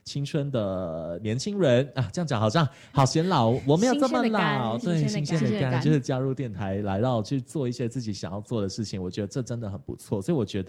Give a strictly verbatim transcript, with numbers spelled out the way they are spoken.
青春的年轻人啊，这样讲好像好显老，我没有这么老，对，新鲜的肝就是加入电台来到去做一些自己想要做的事情，我觉得这真的很不错，所以我觉得